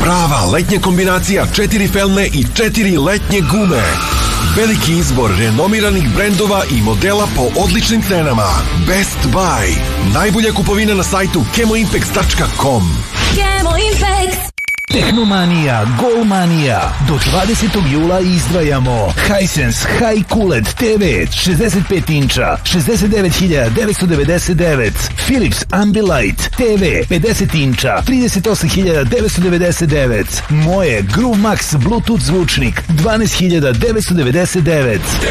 Prava letnja kombinacija 4 felne i 4 letnje gume. Veliki izbor renomiranih brendova i modela po odličnim cenama. Best Buy. Najbolja kupovina na sajtu chemoimpex.com. Chemoimpex. Tehnomanija, Golmanija. Do 20. jula izdvajamo Hisense High Cooled TV 65 inča 69.999, Philips Ambilight TV 50 inča 38.999, Moje Groove Max Bluetooth zvučnik 12.999.